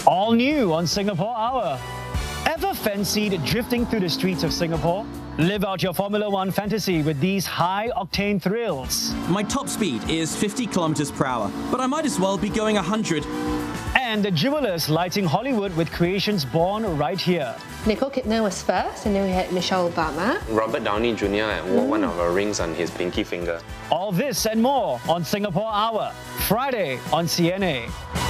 All new on Singapore Hour. Ever fancied drifting through the streets of Singapore? Live out your Formula One fantasy with these high-octane thrills. My top speed is 50 kilometers per hour, but I might as well be going 100. And the jewelers lighting Hollywood with creations born right here. Nicole Kidman was first, and then we had Michelle Obama. Robert Downey Jr. wore one of our rings on his pinky finger. All this and more on Singapore Hour, Friday on CNA.